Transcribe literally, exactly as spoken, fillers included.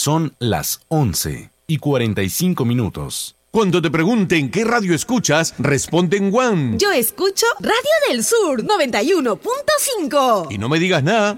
Son las once y cuarenta y cinco minutos. Cuando te pregunten qué radio escuchas, responde en One. Yo escucho Radio del Sur noventa y uno punto cinco. Y no me digas nada.